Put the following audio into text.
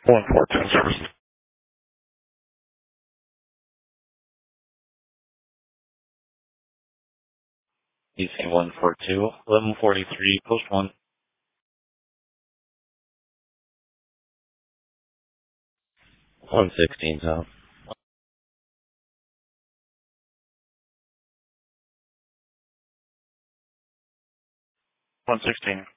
114 services. DC 142, 1143, post 1. 116, Tom. 116.